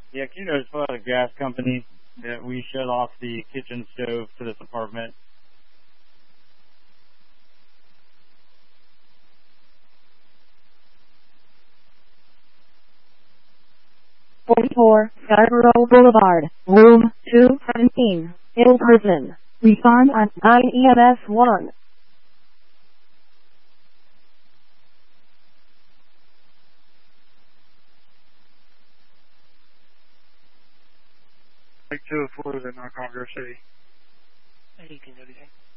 Yeah, can you notify the gas company that we shut off the kitchen stove to this apartment? 44 Scarborough Boulevard, room 217, ill person. Respond on 9 EMS 1. Like 204 in Congress City. 1833.